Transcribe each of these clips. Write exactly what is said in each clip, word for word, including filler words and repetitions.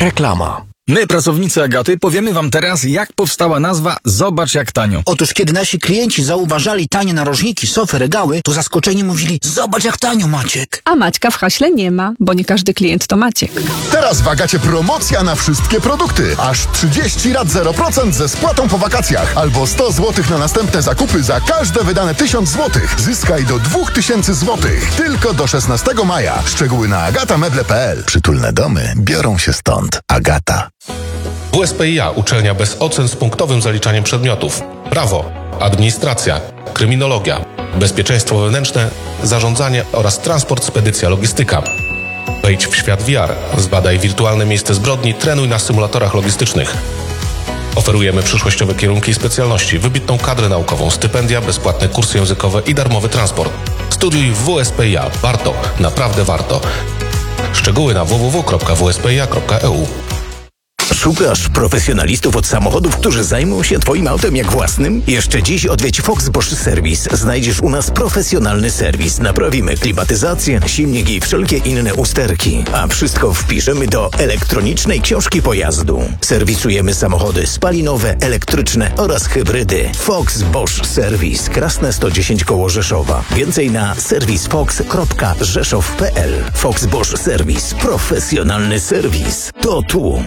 Reklama. My, pracownicy Agaty, powiemy wam teraz, jak powstała nazwa Zobacz jak tanio. Otóż kiedy nasi klienci zauważali tanie narożniki, sofy, regały, to zaskoczeni mówili: zobacz jak tanio, Maciek. A Maćka w haśle nie ma, bo nie każdy klient to Maciek. Teraz w Agacie promocja na wszystkie produkty. Aż trzydzieści rat zero procent ze spłatą po wakacjach. Albo sto złotych na następne zakupy za każde wydane tysiąc złotych. Zyskaj do dwa tysiące złotych. Tylko do szesnastego maja. Szczegóły na agatameble kropka p l. Przytulne domy biorą się stąd. Agata. W S P I A uczelnia bez ocen z punktowym zaliczaniem przedmiotów. Prawo, administracja, kryminologia, bezpieczeństwo wewnętrzne, zarządzanie oraz transport, spedycja, logistyka. Wejdź w świat V R, zbadaj wirtualne miejsce zbrodni, trenuj na symulatorach logistycznych. Oferujemy przyszłościowe kierunki i specjalności, wybitną kadrę naukową, stypendia, bezpłatne kursy językowe i darmowy transport. Studiuj w W S P I A. Warto, naprawdę warto. Szczegóły na w w w kropka w s p i a kropka e u. Szukasz profesjonalistów od samochodów, którzy zajmą się Twoim autem jak własnym? Jeszcze dziś odwiedź Fox Bosch Service. Znajdziesz u nas profesjonalny serwis. Naprawimy klimatyzację, silnik i wszelkie inne usterki. A wszystko wpiszemy do elektronicznej książki pojazdu. Serwisujemy samochody spalinowe, elektryczne oraz hybrydy. Fox Bosch Service. Krasne sto dziesięć koło Rzeszowa. Więcej na serwis fox kropka rzeszow kropka p l. Fox Bosch Service. Profesjonalny serwis. To tu.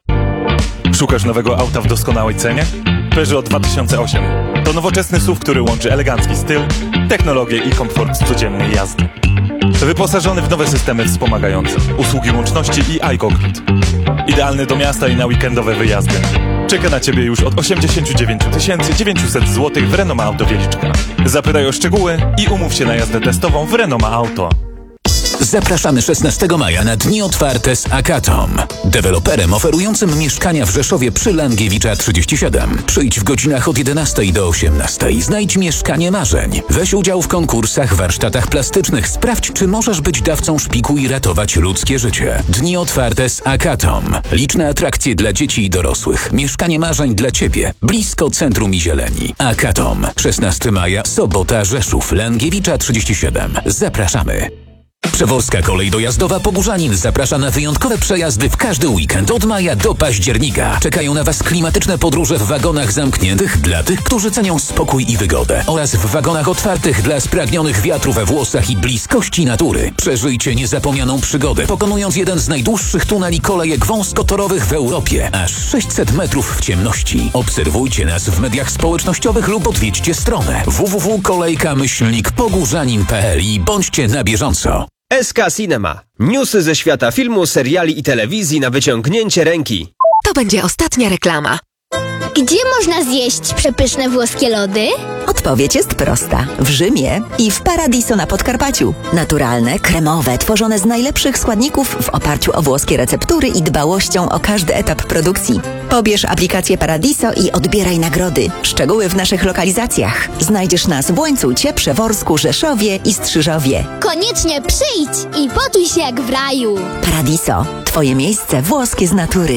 Szukasz nowego auta w doskonałej cenie? Peugeot dwa tysiące osiem. To nowoczesny S U V, który łączy elegancki styl, technologię i komfort z codziennej jazdy. Wyposażony w nowe systemy wspomagające, usługi łączności i iCockpit. Idealny do miasta i na weekendowe wyjazdy. Czeka na Ciebie już od osiemdziesiąt dziewięć tysięcy dziewięćset złotych w Renoma Auto Wieliczka. Zapytaj o szczegóły i umów się na jazdę testową w Renoma Auto. Zapraszamy szesnastego maja na dni otwarte z Akatom, deweloperem oferującym mieszkania w Rzeszowie przy Langiewicza trzydzieści siedem. Przyjdź w godzinach od jedenastej do osiemnastej. Znajdź mieszkanie marzeń. Weź udział w konkursach, warsztatach plastycznych. Sprawdź, czy możesz być dawcą szpiku i ratować ludzkie życie. Dni otwarte z Akatom. Liczne atrakcje dla dzieci i dorosłych. Mieszkanie marzeń dla Ciebie. Blisko centrum i zieleni. Akatom. szesnastego maja, sobota, Rzeszów, Langiewicza trzydzieści siedem. Zapraszamy. Przeworska Kolej Dojazdowa Pogórzanin zaprasza na wyjątkowe przejazdy w każdy weekend od maja do października. Czekają na Was klimatyczne podróże w wagonach zamkniętych dla tych, którzy cenią spokój i wygodę, oraz w wagonach otwartych dla spragnionych wiatru we włosach i bliskości natury. Przeżyjcie niezapomnianą przygodę, pokonując jeden z najdłuższych tuneli kolejek wąskotorowych w Europie, aż sześćset metrów w ciemności. Obserwujcie nas w mediach społecznościowych lub odwiedźcie stronę w w w kropka kolejka myślnik pogórzanin kropka p l i bądźcie na bieżąco. S K Cinema. Newsy ze świata filmu, seriali i telewizji na wyciągnięcie ręki. To będzie ostatnia reklama. Gdzie można zjeść przepyszne włoskie lody? Odpowiedź jest prosta. W Rzymie i w Paradiso na Podkarpaciu. Naturalne, kremowe, tworzone z najlepszych składników w oparciu o włoskie receptury i dbałością o każdy etap produkcji. Pobierz aplikację Paradiso i odbieraj nagrody. Szczegóły w naszych lokalizacjach. Znajdziesz nas w Łańcucie, Przeworsku, Rzeszowie i Strzyżowie. Koniecznie przyjdź i poczuj się jak w raju. Paradiso. Twoje miejsce włoskie z natury.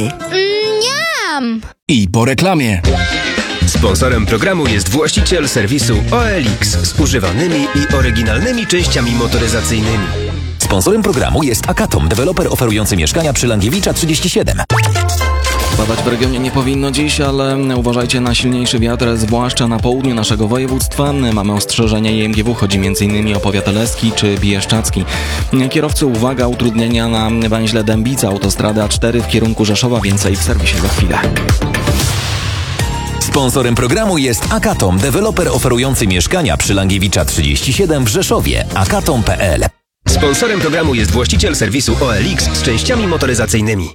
Mniam! I po reklamie. Sponsorem programu jest właściciel serwisu O L X z używanymi i oryginalnymi częściami motoryzacyjnymi. Sponsorem programu jest Akatom, deweloper oferujący mieszkania przy Langiewicza trzydzieści siedem. Padać w regionie nie powinno dziś, ale uważajcie na silniejszy wiatr, zwłaszcza na południu naszego województwa. Mamy ostrzeżenia I M G W, chodzi m.in. o powiat leski czy bieszczadzki. Kierowcy, uwaga, utrudnienia na węźle Dębica, autostrada A cztery w kierunku Rzeszowa. Więcej w serwisie za chwilę. Sponsorem programu jest Akatom, deweloper oferujący mieszkania przy Langiewicza trzydzieści siedem w Rzeszowie. akatom kropka p l. Sponsorem programu jest właściciel serwisu O L X z częściami motoryzacyjnymi.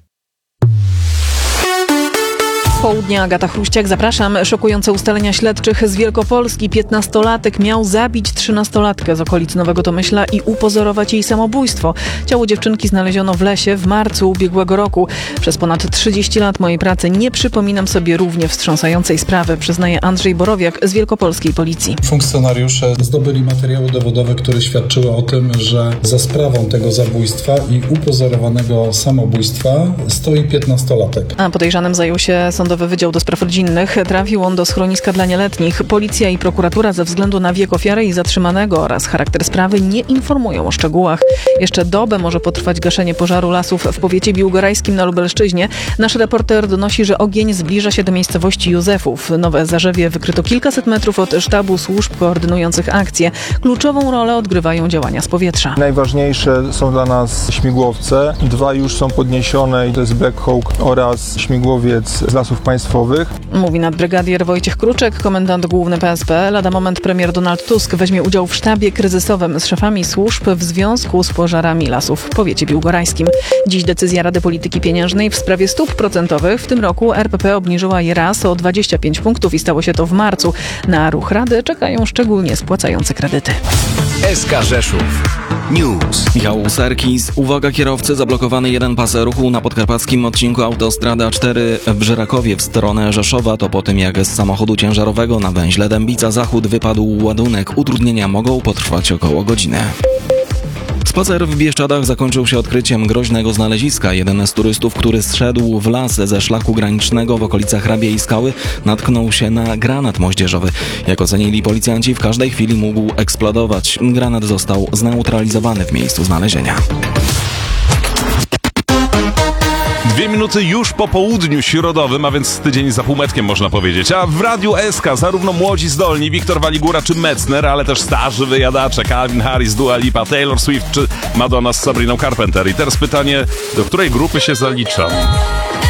Południa, Agata Chruściak, zapraszam. Szokujące ustalenia śledczych z Wielkopolski. piętnastolatek miał zabić trzynastolatkę z okolic Nowego Tomyśla i upozorować jej samobójstwo. Ciało dziewczynki znaleziono w lesie w marcu ubiegłego roku. Przez ponad trzydzieści lat mojej pracy nie przypominam sobie równie wstrząsającej sprawy, przyznaje Andrzej Borowiak z wielkopolskiej policji. Funkcjonariusze zdobyli materiały dowodowe, które świadczyły o tym, że za sprawą tego zabójstwa i upozorowanego samobójstwa stoi piętnastolatek. A podejrzanym zajął się sąd Urzędowy Wydział do Spraw Rodzinnych. Trafił on do schroniska dla nieletnich. Policja i prokuratura ze względu na wiek ofiary i zatrzymanego oraz charakter sprawy nie informują o szczegółach. Jeszcze dobę może potrwać gaszenie pożaru lasów w powiecie biłgorajskim na Lubelszczyźnie. Nasz reporter donosi, że ogień zbliża się do miejscowości Józefów. Nowe Zarzewie wykryto kilkaset metrów od sztabu służb koordynujących akcję. Kluczową rolę odgrywają działania z powietrza. Najważniejsze są dla nas śmigłowce. Dwa już są podniesione i to jest Black Hawk oraz śmigłowiec z Lasów Państwowych. Mówi nadbrygadier Wojciech Kruczek, komendant główny P S P. Lada moment premier Donald Tusk weźmie udział w sztabie kryzysowym z szefami służb w związku z pożarami lasów w powiecie biłgorajskim. Dziś decyzja Rady Polityki Pieniężnej w sprawie stóp procentowych. W tym roku R P P obniżyła je raz o dwadzieścia pięć punktów i stało się to w marcu. Na ruch Rady czekają szczególnie spłacające kredyty. S K Rzeszów News. Michał Serkis. Uwaga kierowcy, zablokowany jeden pas ruchu na podkarpackim odcinku autostrady A cztery w Żyrakowie w stronę Rzeszowa. To po tym, jak z samochodu ciężarowego na węźle Dębica Zachód wypadł ładunek. Utrudnienia mogą potrwać około godziny. Spacer w Bieszczadach zakończył się odkryciem groźnego znaleziska. Jeden z turystów, który zszedł w las ze szlaku granicznego w okolicach Hrabiej Skały, natknął się na granat moździerzowy. Jak ocenili policjanci, w każdej chwili mógł eksplodować. Granat został zneutralizowany w miejscu znalezienia. Dwie minuty już po południu środowym, a więc tydzień za półmetkiem można powiedzieć. A w Radiu S K zarówno młodzi zdolni, Wiktor Waligura czy Metzner, ale też starzy wyjadacze, Calvin Harris, Dua Lipa, Taylor Swift czy Madonna z Sabriną Carpenter. I teraz pytanie, do której grupy się zaliczam?